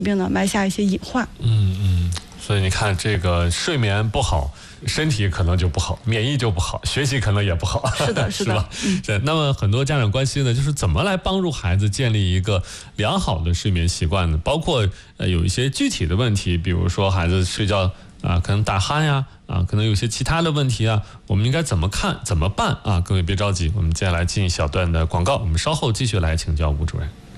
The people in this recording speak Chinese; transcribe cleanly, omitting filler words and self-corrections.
病呢埋下一些隐患。 所以你看，这个睡眠不好，身体可能就不好，免疫就不好，学习可能也不好。 是的，是的， 吧？那么很多家长关心的就是怎么来帮助孩子建立一个良好的睡眠习惯呢？包括有一些具体的问题，比如说孩子睡觉可能打鼾呀，可能有些其他的问题啊，我们应该怎么看，怎么办啊？各位别着急，我们接下来进一小段的广告，我们稍后继续来请教吴主任。